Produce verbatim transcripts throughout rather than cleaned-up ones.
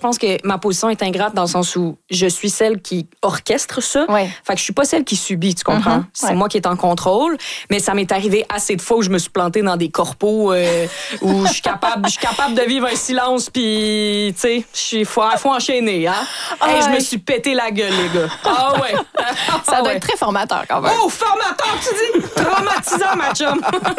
pense que ma position est ingrate dans le sens où je suis celle qui orchestre ça. Ouais. Fait que je suis pas celle qui subit, tu comprends? Mm-hmm. C'est ouais. moi qui est en contrôle. Mais ça m'est arrivé assez de fois où je me suis plantée dans des corpos euh, où je suis capable, je suis capable de vivre un silence, puis, tu sais, il faut, faut enchaîner, hein? Ah, hey, je ouais. me suis pété la gueule, les gars. Ah ouais! Ça ah, doit ouais. être très formateur quand même. Oh, formateur, tu dis? Traumatisant, ma chum!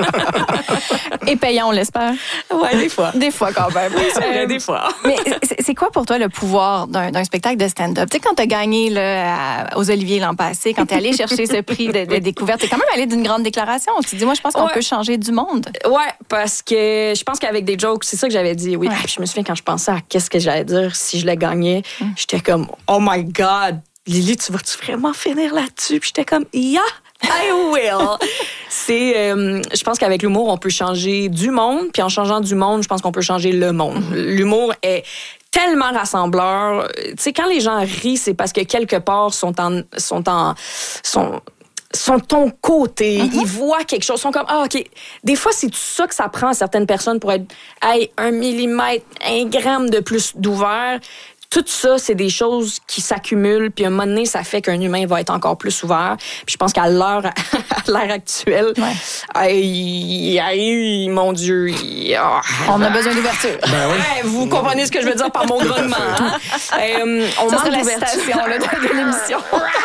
Et payant, on l'espère. Ouais, des fois. Des fois quand même. C'est vrai, des fois. Mais c'est, c'est quoi pour toi le pouvoir d'un, d'un spectacle de stand-up? Tu sais, quand t'as gagné là, à, aux Olivier l'an passé, quand t'es allé chercher ce prix de, de découverte, t'es quand même allé d'une grande déclaration. Tu te dis, moi, je pense qu'on ouais. peut changer du monde. Ouais, parce que je pense qu'avec des jokes, c'est ça que j'avais dit, oui. Ouais. Je me souviens quand je pensais à qu'est-ce que j'allais dire si je le gagnais, mm. j'étais comme, oh my God, Lily, tu vas-tu vraiment finir là-dessus? Puis j'étais comme, yeah! I will. C'est, euh, je pense qu'avec l'humour, on peut changer du monde, puis en changeant du monde, je pense qu'on peut changer le monde. Mm-hmm. L'humour est tellement rassembleur. Tu sais, quand les gens rient, c'est parce que quelque part sont en, sont en, sont sont de ton côté, mm-hmm. ils voient quelque chose, ils sont comme, ah, OK. Des fois, c'est tout ça que ça prend à certaines personnes pour être, hey, un millimètre, un gramme de plus d'ouvert. Tout ça, c'est des choses qui s'accumulent, puis à un moment donné, ça fait qu'un humain va être encore plus ouvert. Puis je pense qu'à l'heure, à l'heure actuelle, ouais. aïe, aïe, mon Dieu, aïe, oh, on a besoin d'ouverture. Ben oui. Ouais, vous comprenez ce que je veux dire par mon grognement. Hein? euh, on ça manque serait d'ouverture. La citation là, de, de l'émission.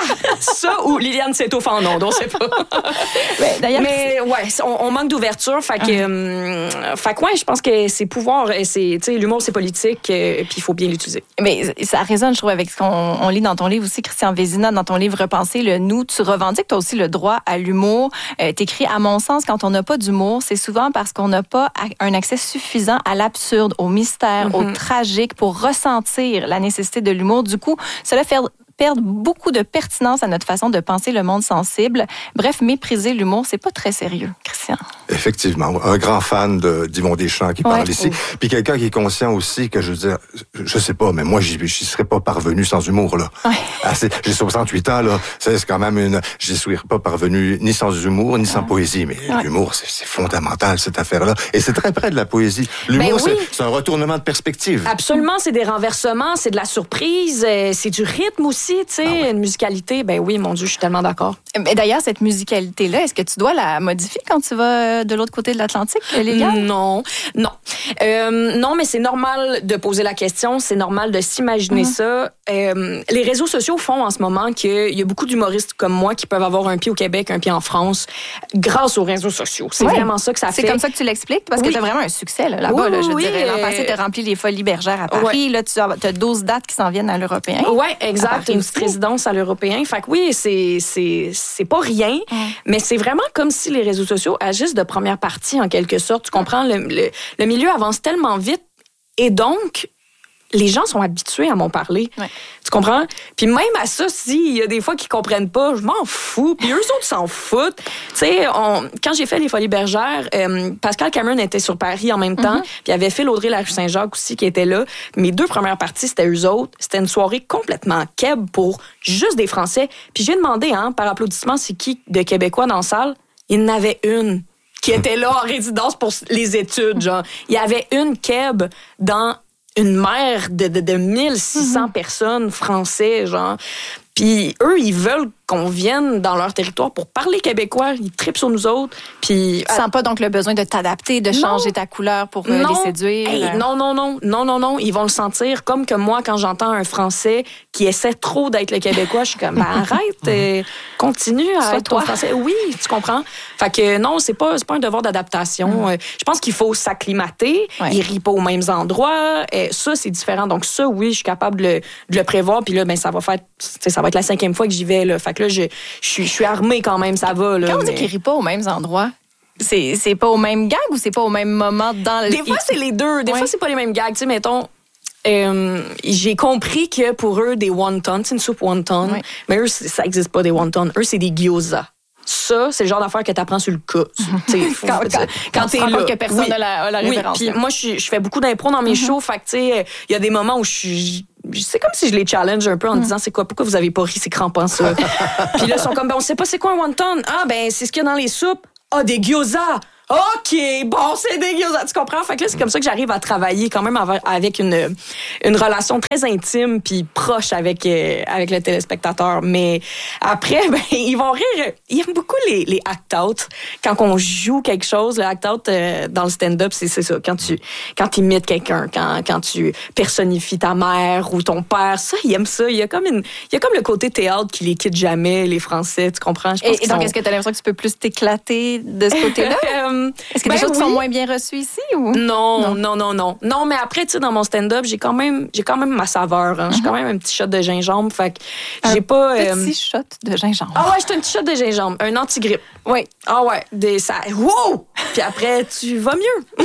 Ça ou Liliane s'étouffe en ondes, on sait pas. Mais, d'ailleurs, Mais ouais, on, on manque d'ouverture. Fait que, uh-huh. euh, fait que ouais, je pense que c'est pouvoir, c'est, tu sais, l'humour, c'est politique, euh, puis il faut bien l'utiliser. Mais ça résonne, je trouve, avec ce qu'on on lit dans ton livre aussi, Christian Vézina, dans ton livre Repenser le nous. Tu revendiques, toi aussi, le droit à l'humour. Euh, t'écris, à mon sens, quand on n'a pas d'humour, c'est souvent parce qu'on n'a pas un accès suffisant à l'absurde, au mystère, mm-hmm. au tragique, pour ressentir la nécessité de l'humour. Du coup, cela fait perdre beaucoup de pertinence à notre façon de penser le monde sensible. Bref, mépriser l'humour, c'est pas très sérieux, Christian. Effectivement. Un grand fan de d'Yvon Deschamps qui parle ouais. ici. Oh. Puis quelqu'un qui est conscient aussi que, je veux dire, je sais pas, mais moi, j'y, j'y serais pas parvenu sans humour, là. Ouais. Assez, j'ai soixante-huit ans, là. C'est quand même une, j'y serais pas parvenu ni sans humour, ni sans ouais. poésie. Mais ouais. l'humour, c'est, c'est fondamental, cette affaire-là. Et c'est très près de la poésie. L'humour, ben oui. c'est, c'est un retournement de perspective. Absolument. C'est des renversements, c'est de la surprise, c'est du rythme aussi. Tu sais, ah ouais. une musicalité, ben oui, mon Dieu, je suis tellement d'accord. Mais d'ailleurs, cette musicalité-là, est-ce que tu dois la modifier quand tu vas de l'autre côté de l'Atlantique, Liliane? Non, non. Euh, non, mais c'est normal de poser la question, c'est normal de s'imaginer mm-hmm. ça. Euh, les réseaux sociaux font en ce moment qu'il y a beaucoup d'humoristes comme moi qui peuvent avoir un pied au Québec, un pied en France, grâce aux réseaux sociaux. C'est oui. vraiment ça que ça c'est fait. C'est comme ça que tu l'expliques? Parce oui. que tu as vraiment un succès là, là-bas. Oui, là, je oui, dirais. L'an passé, tu as rempli les Folies Bergères à Paris. Oui. Là, tu as douze dates qui s'en viennent à l'Européen. Oui, exact. Une petite résidence à l'Européen. Fait que oui, c'est, c'est, c'est pas rien, mm. mais c'est vraiment comme si les réseaux sociaux agissent de première partie, en quelque sorte. Tu comprends? Le, le, le milieu avance tellement vite et donc, les gens sont habitués à m'en parler. Ouais. Tu comprends? Puis même à ça, s'il y a des fois qu'ils comprennent pas, je m'en fous. Puis eux autres s'en foutent. Tu sais, quand j'ai fait les Folies Bergères, euh, Pascal Cameron était sur Paris en même temps. Mm-hmm. Puis il y avait Phil Audrey, la rue Saint-Jacques aussi, qui était là. Mes deux premières parties, c'était eux autres. C'était une soirée complètement keb pour juste des Français. Puis j'ai demandé, hein, par applaudissement, c'est qui de Québécois dans la salle? Il y en avait une qui était là en résidence pour les études, genre. Il y avait une keb dans une mer de, de, de mille six cents mm-hmm. personnes français, genre. Puis eux, ils veulent qu'on vienne dans leur territoire pour parler québécois. Ils trippent sur nous autres. Puis tu sens pas donc le besoin de t'adapter, de changer non. ta couleur pour euh, les séduire? Hey, non, non, non, non, non, non. Ils vont le sentir comme que moi, quand j'entends un Français qui essaie trop d'être le Québécois, je suis comme, ben arrête, euh, continue à Sois être toi. Français. Oui, tu comprends? Fait que non, c'est pas, c'est pas un devoir d'adaptation. Mm. Je pense qu'il faut s'acclimater. Ouais. Ils rient pas aux mêmes endroits. Et ça, c'est différent. Donc ça, oui, je suis capable de le, de le prévoir. Puis là, ben ça va faire, ça va être la cinquième fois que j'y vais. Là. Fait que là, je, je, suis, je suis armée quand même, ça va. Là, quand on mais... dit qu'ils rient pas aux mêmes endroits, c'est, c'est pas au même gag ou c'est pas au même moment dans le... Des fois, c'est les deux. Des ouais. fois, c'est pas les mêmes gags. Tu sais, mettons... Euh, j'ai compris que pour eux, des wontons, c'est une soupe wonton, ouais. mais eux, ça n'existe pas des wontons. Eux, c'est des gyoza. Ça, c'est le genre d'affaire que tu apprends sur le cas. Faut, quand quand, quand tu es là. Que personne oui. n'a la, a la référence. Oui, puis moi, je, je fais beaucoup d'impro dans mes mm-hmm. shows. Fait que, tu sais, il y a des moments où je suis... C'est comme si je les challenge un peu en mm. disant c'est quoi, pourquoi vous avez pas ri, c'est crampant ça. Puis là, ils sont comme, ben, on sait pas c'est quoi un wonton. Ah, ben, c'est ce qu'il y a dans les soupes. Ah, des gyoza. OK, bon, c'est dégueulasse. Tu comprends? Fait que là, c'est comme ça que j'arrive à travailler quand même avec une, une relation très intime puis proche avec, euh, avec le téléspectateur. Mais après, ben, ils vont rire. Ils aiment beaucoup les, les act-out. Quand on joue quelque chose, le act-out euh, dans le stand-up, c'est, c'est ça. Quand tu quand tu imites quelqu'un, quand, quand tu personnifies ta mère ou ton père, ça, ils aiment ça. Il y a comme, une, il y a comme le côté théâtre qui les quitte jamais, les Français. Tu comprends? Je pense et, et donc, sont... est-ce que tu as l'impression que tu peux plus t'éclater de ce côté-là? Est-ce que ben des choses oui. sont moins bien reçues ici ou non, non, non, non, non. Mais après, tu sais, dans mon stand-up, j'ai quand même, j'ai quand même ma saveur. Hein. Mm-hmm. J'ai quand même un petit shot de gingembre, fait que j'ai un pas. Un petit euh... shot de gingembre. Ah ouais, j'ai un petit shot de gingembre, un anti-grippe. Oui. Ah ouais, des ça. Wow! Puis après, tu vas mieux.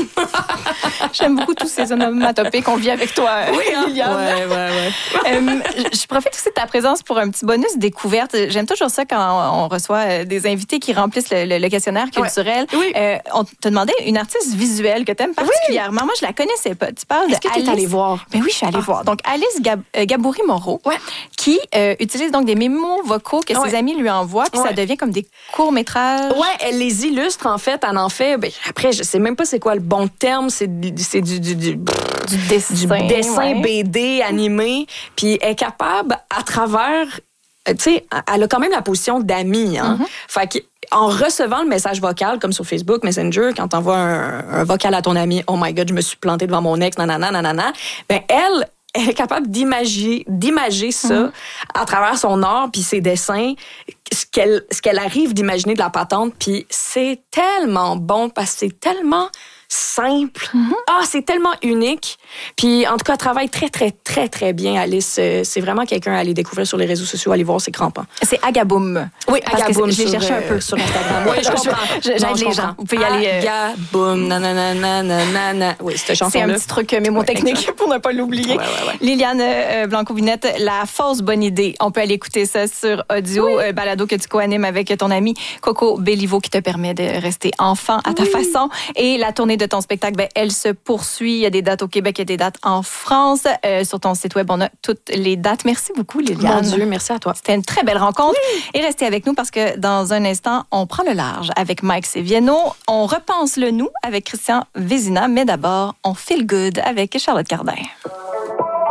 J'aime beaucoup tous ces onomatopées qu'on vit avec toi, oui, hein? Liliane. Ouais, ouais, ouais. euh, je profite aussi de ta présence pour un petit bonus découverte. J'aime toujours ça quand on reçoit des invités qui remplissent le, le, le questionnaire culturel. Ouais. Oui. Euh, on te demandait une artiste visuelle que tu aimes particulièrement. Oui. Moi, je la connaissais pas. Tu parles Est-ce de que tu es allée voir? Ben oui, je suis allée ah. voir. Donc, Alice Gab- euh, Gaboury-Moreau, ouais. qui euh, utilise donc des mémos vocaux que ouais. ses amis lui envoient, puis ouais. ça devient comme des courts-métrages. Ouais, elle les illustre, en fait. Elle en fait... Ben, après, je sais même pas c'est quoi le bon terme. C'est, c'est du, du, du, du dessin, du dessin ouais. B D animé. Puis elle est capable, à travers... Tu sais, elle a quand même la position d'amie. Hein? Mm-hmm. Fait que en recevant le message vocal, comme sur Facebook, Messenger, quand t'envoies un, un vocal à ton ami, « Oh my God, je me suis plantée devant mon ex, nanana, nanana », ben elle, elle est capable d'imager, d'imager ça mm-hmm. à travers son art puis ses dessins, ce qu'elle, ce qu'elle arrive d'imaginer de la patente, puis c'est tellement bon parce que c'est tellement simple. Mm-hmm. Ah, c'est tellement unique. Puis, en tout cas, elle travaille très, très, très, très bien, Alice. C'est vraiment quelqu'un à aller découvrir sur les réseaux sociaux, aller voir ses crampons. C'est Agaboum. Oui, Agaboum. Je l'ai cherché euh, un peu sur Instagram. Oui, je comprends. J'aide non, les gens. Vous pouvez y aller. Agaboum, nanana, nanana. Oui, cette chanson-là. C'est un petit truc mémotechnique ouais, pour ne pas l'oublier. Ouais, ouais, ouais. Liliane euh, Blanco-Vinette, La fausse bonne idée. On peut aller écouter ça sur audio, oui. euh, balado que tu co-animes avec ton ami Coco Béliveau qui te permet de rester enfant à ta oui. façon. Et la tournée de ton spectacle, ben, elle se poursuit. Il y a des dates au Québec, il y a des dates en France. Euh, sur ton site web, on a toutes les dates. Merci beaucoup, Liliane. Mon Dieu, merci à toi. C'était une très belle rencontre. Oui. Et restez avec nous parce que dans un instant, on prend le large avec Mike Seviano. On repense le nous avec Christian Vézina. Mais d'abord, on feel good avec Charlotte Cardin.